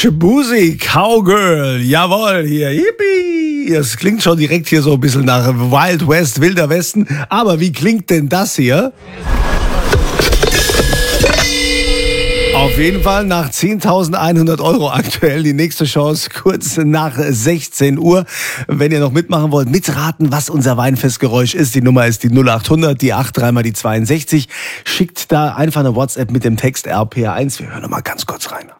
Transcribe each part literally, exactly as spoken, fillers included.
Schbusi, Cowgirl, jawohl, hier, yippie. Es klingt schon direkt hier so ein bisschen nach Wild West, Wilder Westen. Aber wie klingt denn das hier? Auf jeden Fall nach zehntausendeinhundert Euro aktuell die nächste Chance kurz nach sechzehn Uhr. Wenn ihr noch mitmachen wollt, mitraten, was unser Weinfestgeräusch ist. Die Nummer ist die null achthundert, die acht drei mal die zweiundsechzig. Schickt da einfach eine WhatsApp mit dem Text R P R eins. Wir hören noch mal ganz kurz rein.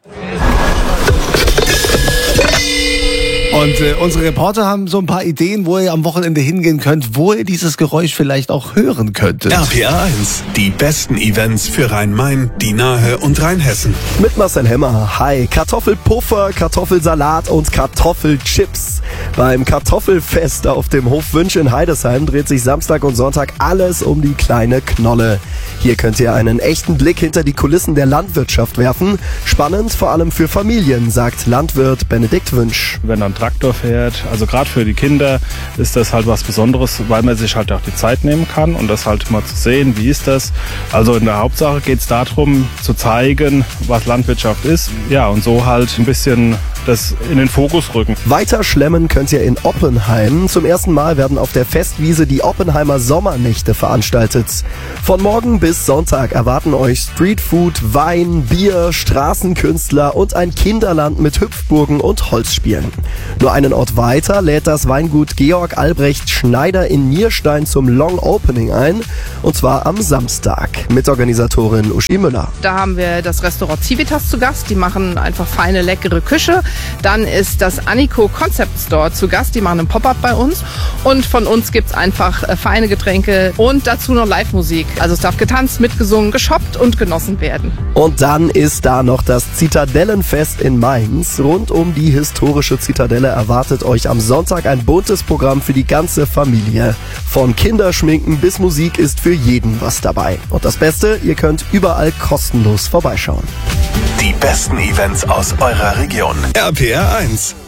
Und äh, unsere Reporter haben so ein paar Ideen, wo ihr am Wochenende hingehen könnt, wo ihr dieses Geräusch vielleicht auch hören könntet. R P R eins, die besten Events für Rhein-Main, die Nahe und Rheinhessen. Mit Marcel Hemmer. Hi. Kartoffelpuffer, Kartoffelsalat und Kartoffelchips. Beim Kartoffelfest auf dem Hof Wünsch in Heidesheim dreht sich Samstag und Sonntag alles um die kleine Knolle. Hier könnt ihr einen echten Blick hinter die Kulissen der Landwirtschaft werfen. Spannend, vor allem für Familien, sagt Landwirt Benedikt Wünsch. Wenn dann Traktor fährt, also gerade für die Kinder ist das halt was Besonderes, weil man sich halt auch die Zeit nehmen kann und das halt mal zu sehen, wie ist das. Also in der Hauptsache geht es darum, zu zeigen, was Landwirtschaft ist. Ja, und so halt ein bisschen das in den Fokus rücken. Weiter schlemmen könnt ihr in Oppenheim. Zum ersten Mal werden auf der Festwiese die Oppenheimer Sommernächte veranstaltet. Von morgen bis Sonntag erwarten euch Streetfood, Wein, Bier, Straßenkünstler und ein Kinderland mit Hüpfburgen und Holzspielen. Nur einen Ort weiter lädt das Weingut Georg Albrecht Schneider in Nierstein zum Long Opening ein, und zwar am Samstag. Mitorganisatorin Uschi Müller. Da haben wir das Restaurant Civitas zu Gast, die machen einfach feine, leckere Küche. Dann ist das Aniko Concept Store zu Gast, die machen einen Pop-Up bei uns. Und von uns gibt's einfach äh, feine Getränke und dazu noch Live-Musik. Also es darf getanzt, mitgesungen, geshoppt und genossen werden. Und dann ist da noch das Zitadellenfest in Mainz. Rund um die historische Zitadelle erwartet euch am Sonntag ein buntes Programm für die ganze Familie. Von Kinderschminken bis Musik ist für jeden was dabei. Und das Beste, ihr könnt überall kostenlos vorbeischauen. Die besten Events aus eurer Region. R P R eins.